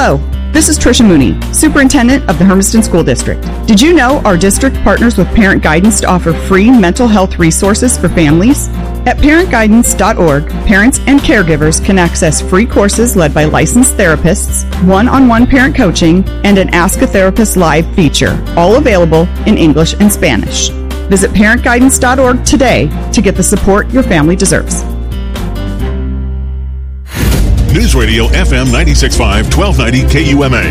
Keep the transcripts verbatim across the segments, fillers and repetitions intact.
Hello, this is Tricia Mooney, Superintendent of the Hermiston School District. Did you know our district partners with Parent Guidance to offer free mental health resources for families? At parent guidance dot org, parents and caregivers can access free courses led by licensed therapists, one-on-one parent coaching, and an Ask a Therapist Live feature, all available in English and Spanish. Visit parent guidance dot org today to get the support your family deserves. News Radio F M ninety-six point five, twelve ninety K U M A.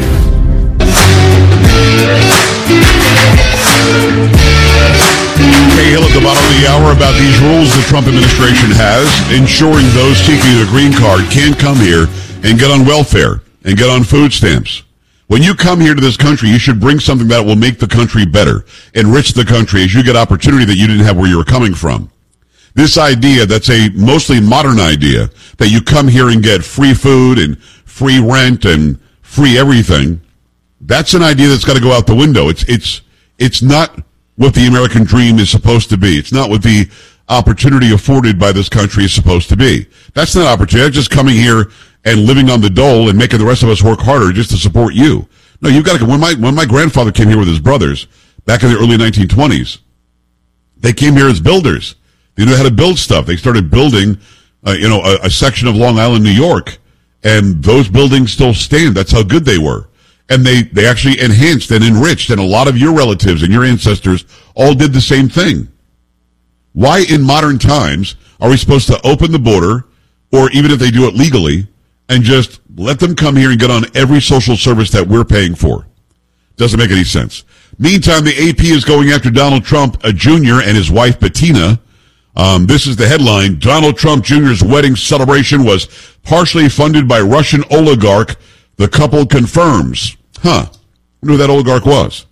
Hill at the bottom of the hour about these rules the Trump administration has, ensuring those seeking a green card can't come here and get on welfare and get on food stamps. When you come here to this country, you should bring something that will make the country better, enrich the country as you get opportunity that you didn't have where you were coming from. This idea, that's a mostly modern idea, that you come here and get free food and free rent and free everything, that's an idea that's got to go out the window. It's, it's, it's not what the American dream is supposed to be. It's not what the opportunity afforded by this country is supposed to be. That's not opportunity. That's just coming here and living on the dole and making the rest of us work harder just to support you. No, you've got to, when my, when my grandfather came here with his brothers back in the early nineteen twenties, they came here as builders. They knew how to build stuff. They started building, uh, you know, a, a section of Long Island, New York, and those buildings still stand. That's how good they were. And they, they actually enhanced and enriched, and a lot of your relatives and your ancestors all did the same thing. Why in modern times are we supposed to open the border, or even if they do it legally, and just let them come here and get on every social service that we're paying for? Doesn't make any sense. Meantime, the A P is going after Donald Trump uh, Junior and his wife Bettina. Um, this is the headline. Donald Trump Junior's wedding celebration was partially funded by Russian oligarch. The couple confirms. Huh. I wonder who that oligarch was.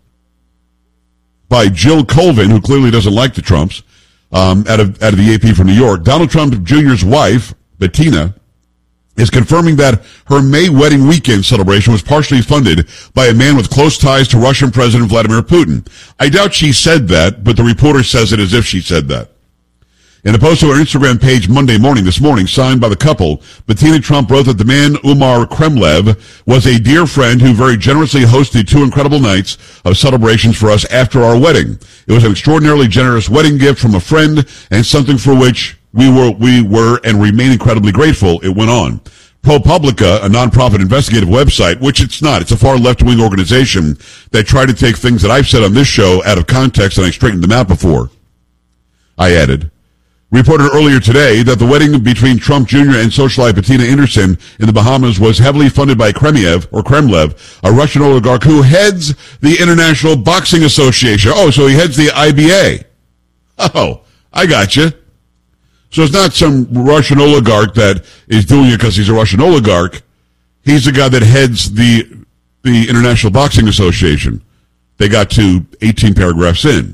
By Jill Colvin, who clearly doesn't like the Trumps, um, out of, out of the A P from New York. Donald Trump Junior's wife, Bettina, is confirming that her May wedding weekend celebration was partially funded by a man with close ties to Russian President Vladimir Putin. I doubt she said that, but the reporter says it as if she said that. In a post to her Instagram page Monday morning, this morning, signed by the couple, Bettina Trump wrote that the man, Umar Kremlev, was a dear friend who very generously hosted two incredible nights of celebrations for us after our wedding. It was an extraordinarily generous wedding gift from a friend and something for which we were, we were and remain incredibly grateful, it went on. ProPublica, a nonprofit investigative website, which it's not, it's a far left-wing organization that tried to take things that I've said on this show out of context, and I straightened them out before. I added. Reported earlier today that the wedding between Trump Junior and socialite Bettina Anderson in the Bahamas was heavily funded by Kremlev, or Kremlev, a Russian oligarch who heads the International Boxing Association. Oh, so he heads the I B A. Oh, I got you. So it's not some Russian oligarch that is doing it because he's a Russian oligarch. He's the guy that heads the the International Boxing Association. They got to eighteen paragraphs in.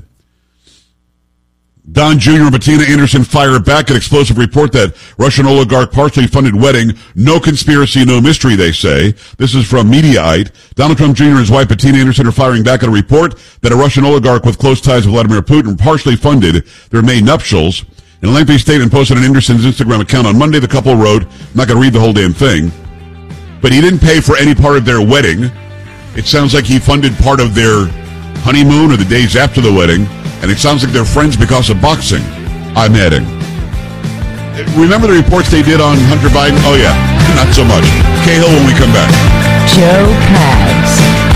Don Junior and Bettina Anderson fire back an explosive report that Russian oligarch partially funded wedding. No conspiracy, no mystery, they say. This is from Mediaite. Donald Trump Junior and his wife Bettina Anderson are firing back at a report that a Russian oligarch with close ties to Vladimir Putin partially funded their May nuptials. In a lengthy statement posted on Anderson's Instagram account on Monday, the couple wrote, I'm not going to read the whole damn thing, but he didn't pay for any part of their wedding. It sounds like he funded part of their honeymoon or the days after the wedding. And it sounds like they're friends because of boxing, I'm adding. Remember the reports they did on Hunter Biden? Oh, yeah, not so much. Cahill when we come back. Joe Pags.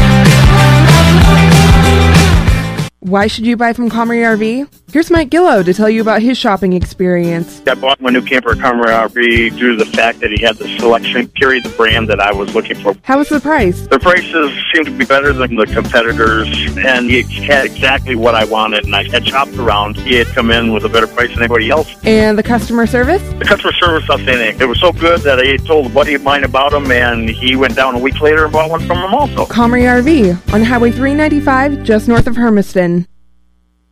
Why should you buy from Comrie R V? Here's Mike Gillow to tell you about his shopping experience. I bought my new camper at Comrie R V due to the fact that he had the selection, carried the brand that I was looking for. How was the price? The prices seemed to be better than the competitors, and he had exactly what I wanted, and I had shopped around. He had come in with a better price than anybody else. And the customer service? The customer service, I'll say anything. It was so good that I told a buddy of mine about him, and he went down a week later and bought one from him also. Comrie R V on Highway three ninety-five, just north of Hermiston.